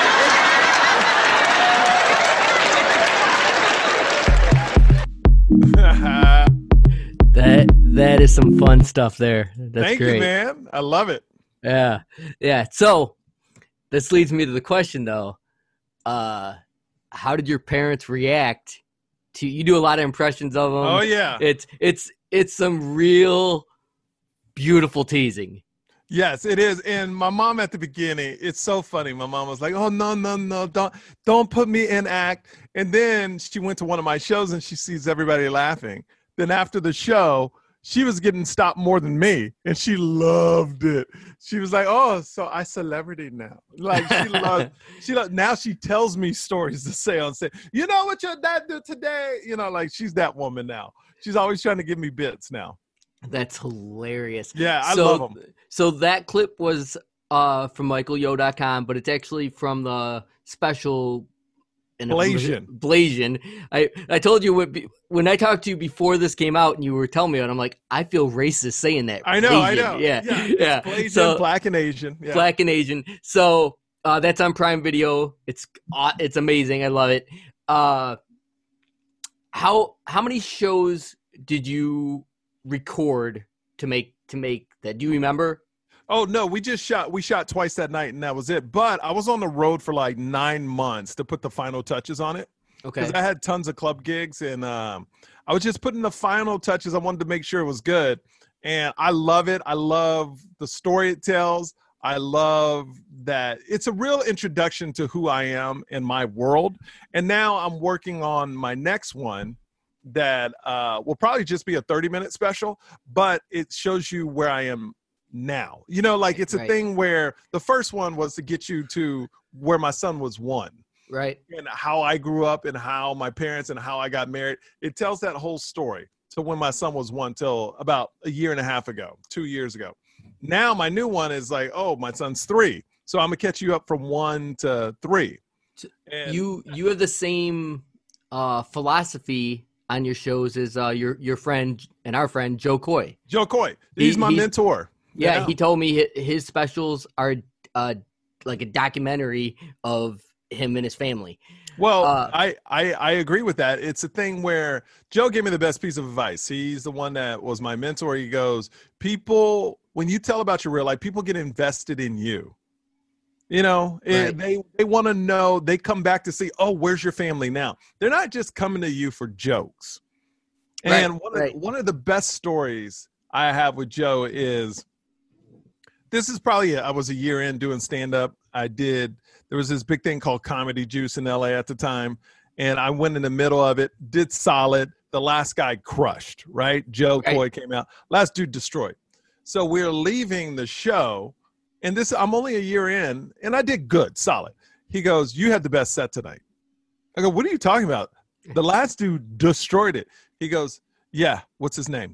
That is some fun stuff there. That's Thank great. you, man. I love it. Yeah. So this leads me to the question, though. How did your parents react to you? Do a lot of impressions of them. Oh yeah. It's some real beautiful teasing. Yes, it is. And my mom at the beginning, it's so funny. My mom was like, "Oh no, don't put me in act." And then she went to one of my shows and she sees everybody laughing. Then after the show, she was getting stopped more than me, and she loved it. She was like, "Oh, so I celebrity now." Like she loved. Now she tells me stories to say on set. You know what your dad did today? You know, like she's that woman now. She's always trying to give me bits now. That's hilarious. Yeah, I love them. So that clip was from MichaelYo.com, but it's actually from the special. Blasian. I told you when I talked to you before this came out and you were telling me, and I'm like, I feel racist saying that. I know. Yeah. Blasian, so, Black and Asian. Yeah. Black and Asian. So that's on Prime Video. It's amazing. I love it. How many shows did you record to make that? Do you remember? Oh no, we shot twice that night and that was it. But I was on the road for like 9 months to put the final touches on it. Okay. Because I had tons of club gigs and I was just putting the final touches. I wanted to make sure it was good. And I love it. I love the story it tells. I love that it's a real introduction to who I am in my world. And now I'm working on my next one that will probably just be a 30-minute special, but it shows you where I am now. You know, like it's a thing where the first one was to get you to where my son was 1. Right. And how I grew up and how my parents and how I got married. It tells that whole story. So when my son was 1 till about a year and a half ago, 2 years ago. Now my new one is like, oh, my son's 3. So I'm gonna catch you up from 1 to 3. And you have the same philosophy on your shows as your friend and our friend Joe Coy. Joe Coy. He's my mentor. Yeah, he told me his specials are like a documentary of him and his family. Well, I agree with that. It's a thing where Joe gave me the best piece of advice. He's the one that was my mentor. He goes, people, when you tell about your real life, people get invested in you. You know, they want to know, they come back to see, oh, where's your family now? They're not just coming to you for jokes. And one of the best stories I have with Joe is, this is probably I was a year in doing stand-up. There was this big thing called Comedy Juice in LA at the time, and I went in the middle of it, did solid. The last guy crushed, right? Joe Coy came out. Last dude destroyed. So we're leaving the show, and I'm only a year in, and I did good, solid. He goes, you had the best set tonight. I go, what are you talking about? The last dude destroyed it. He goes, yeah, what's his name?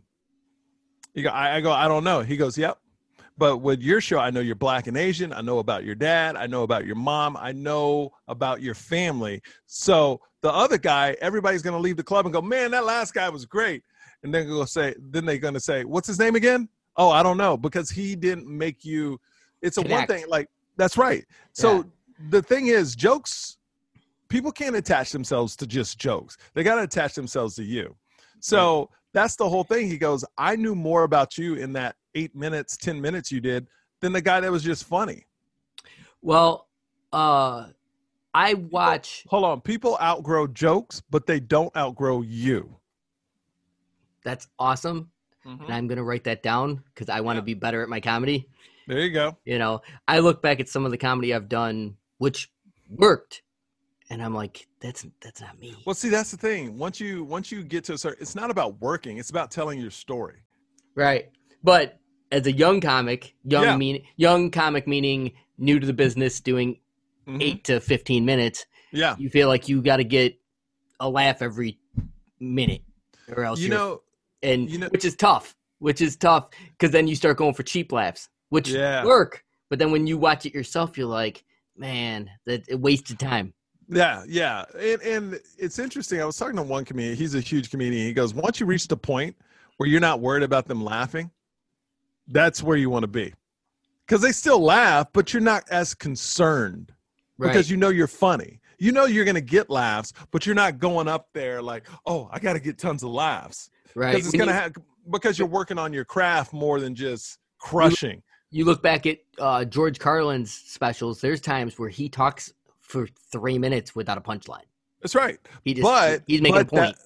I go, I don't know. He goes, yep. But with your show, I know you're Black and Asian. I know about your dad. I know about your mom. I know about your family. So the other guy, everybody's going to leave the club and go, man, that last guy was great. And then they're going to say, what's his name again? Oh, I don't know, because he didn't make you. It's a one thing. Like, that's right. So the thing is, jokes, people can't attach themselves to just jokes. They got to attach themselves to you. So that's the whole thing. He goes, I knew more about you in that 8 minutes, 10 minutes you did than the guy that was just funny. Well, I watch. Hold on. People outgrow jokes, but they don't outgrow you. That's awesome. And I'm going to write that down because I want to be better at my comedy. There you go. You know, I look back at some of the comedy I've done, which worked. And I'm like, that's not me. Well, see, that's the thing. Once you get to a certain, it's not about working. It's about telling your story. Right. But as a young comic, young comic meaning new to the business, doing 8 to 15 minutes. Yeah. You feel like you got to get a laugh every minute or else which is tough because then you start going for cheap laughs, which work. But then when you watch it yourself, you're like, man, that it wasted time. Yeah. And it's interesting. I was talking to one comedian. He's a huge comedian. He goes, once you reach the point where you're not worried about them laughing, that's where you want to be. Because they still laugh, but you're not as concerned because you know you're funny. You know you're going to get laughs, but you're not going up there like, oh, I got to get tons of laughs. Right. Because it's going to because you're working on your craft more than just crushing. You look back at George Carlin's specials, there's times where he talks for 3 minutes without a punchline. That's right. He's making a point.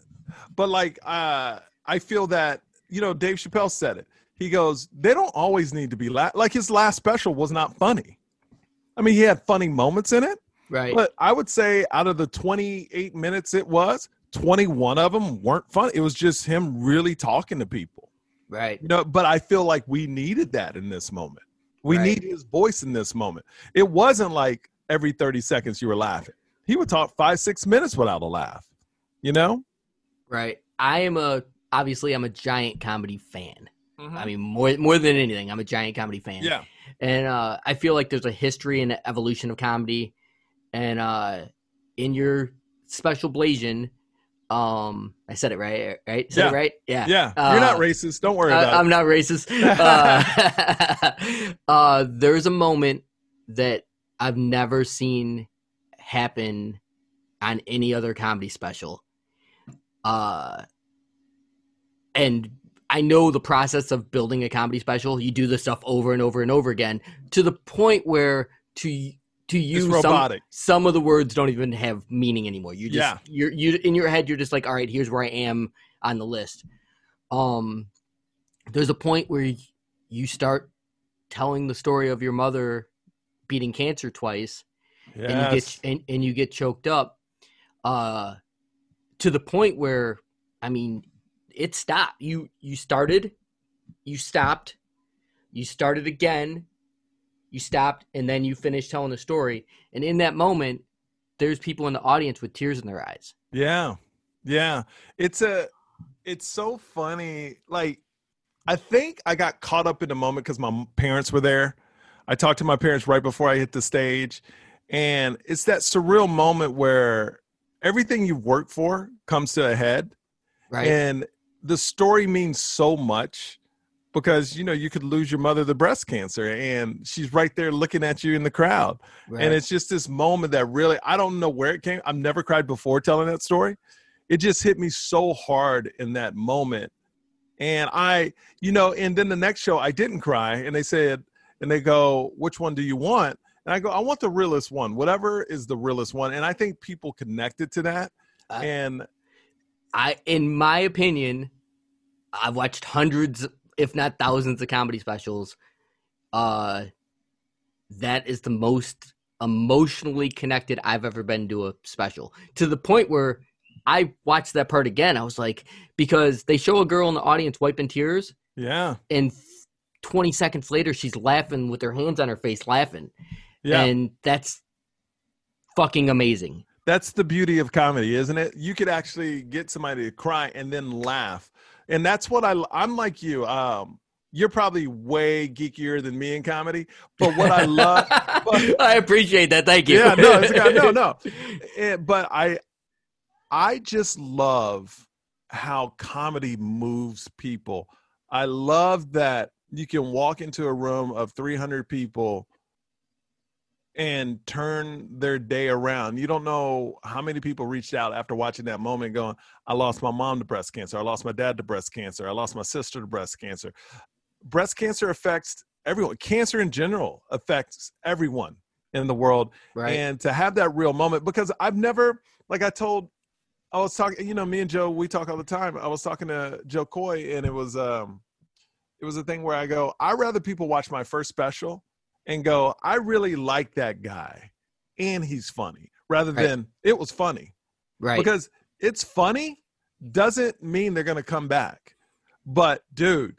I feel that, Dave Chappelle said it. He goes, they don't always need to be like his last special was not funny. I mean, he had funny moments in it. Right. But I would say out of the 28 minutes it was, 21 of them weren't funny. It was just him really talking to people. Right. But I feel like we needed that in this moment. We need his voice in this moment. It wasn't like every 30 seconds you were laughing. He would talk 5-6 minutes without a laugh, Right. I'm a giant comedy fan. I mean, more than anything, I'm a giant comedy fan. Yeah. And I feel like there's a history and evolution of comedy. And in your special Blasian, I said it right? Said it right? Yeah. Yeah. You're not racist. Don't worry about it. I'm not racist. There's a moment that I've never seen happen on any other comedy special. And I know the process of building a comedy special. You do this stuff over and over and over again to the point where to use some of the words don't even have meaning anymore. You just you're in your head. You're just like, all right, here's where I am on the list. There's a point where you start telling the story of your mother beating cancer twice, and you get choked up, to the point where, I mean, it stopped. You started, you stopped, you started again, you stopped, and then you finished telling the story. And in that moment, there's people in the audience with tears in their eyes. Yeah. Yeah. It's so funny. Like, I think I got caught up in the moment because my parents were there. I talked to my parents right before I hit the stage. And it's that surreal moment where everything you've worked for comes to a head. Right. And the story means so much because, you could lose your mother to breast cancer and she's right there looking at you in the crowd. Right. And it's just this moment that really, I don't know where it came. I've never cried before telling that story. It just hit me so hard in that moment. And and then the next show I didn't cry, and they go, which one do you want? And I go, I want the realest one, whatever is the realest one. And I think people connected to that. In my opinion, I've watched hundreds, if not thousands of comedy specials. That is the most emotionally connected I've ever been to a special, to the point where I watched that part again. I was like, because they show a girl in the audience wiping tears. Yeah. And 20 seconds later, she's laughing with her hands on her face, laughing. Yeah. And that's fucking amazing. That's the beauty of comedy, isn't it? You could actually get somebody to cry and then laugh. And that's what I'm like you. You're probably way geekier than me in comedy, but what I love, I appreciate that. Thank you. Yeah, no. But I just love how comedy moves people. I love that you can walk into a room of 300 people and turn their day around. You don't know how many people reached out after watching that moment going, I lost my mom to breast cancer. I lost my dad to breast cancer. I lost my sister to breast cancer. Breast cancer affects everyone. Cancer in general affects everyone in the world. Right. And to have that real moment, because I've never, like I was talking, you know, me and Joe, we talk all the time. I was talking to Joe Coy, and it was a thing where I go, I'd rather people watch my first special and go, I really like that guy and he's funny, rather than it was funny. Right. Because it's funny doesn't mean they're going to come back. But dude,